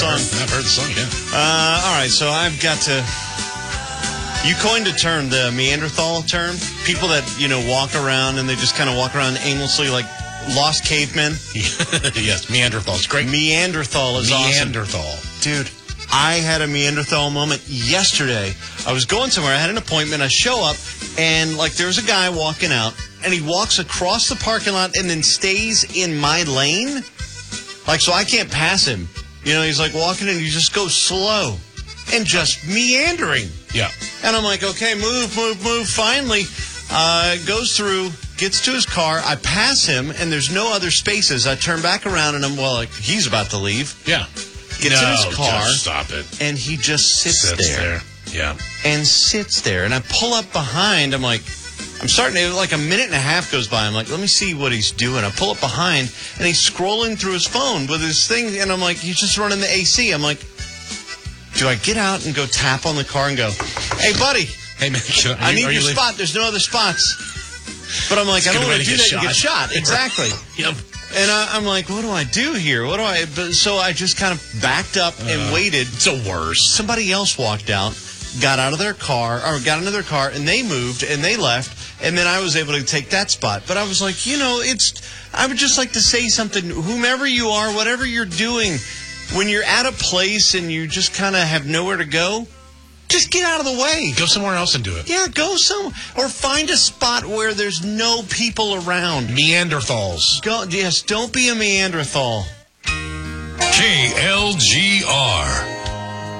song. I've heard the song, yeah. All right, so I've got to... You coined a term, the Neanderthal term. People that, walk around and they just kind of walk around aimlessly like lost cavemen. Yes, Neanderthal. It's great. Neanderthal is awesome. Neanderthal. Dude, I had a Neanderthal moment yesterday. I was going somewhere. I had an appointment. I show up, and, there's a guy walking out, and he walks across the parking lot and then stays in my lane. So I can't pass him. He's, walking and he just goes slow and just meandering. Yeah. And I'm like, okay, move. Finally, goes through, gets to his car. I pass him, and there's no other spaces. I turn back around, and I'm, he's about to leave. Yeah. Gets in his car. Just stop it. And he just sits there. Yeah. And sits there. And I pull up behind. I'm starting to, a minute and a half goes by. I'm like, let me see what he's doing. I pull up behind, and he's scrolling through his phone with his thing. And I'm like, he's just running the AC. I'm like, do I get out and go tap on the car and go, hey, buddy. Hey, man. I need your spot. There's no other spots. But I'm like, I don't want to do that and get shot. Exactly. Yep. And I'm like, what do I do here? So I just kind of backed up and waited. It's the worst. Somebody else walked out, got into their car, and they moved, and they left, and then I was able to take that spot. But I was like, I would just like to say something, whomever you are, whatever you're doing, when you're at a place and you just kind of have nowhere to go, just get out of the way. Go somewhere else and do it. Yeah, go somewhere. Or find a spot where there's no people around. Neanderthals. Don't be a Neanderthal. KLGR.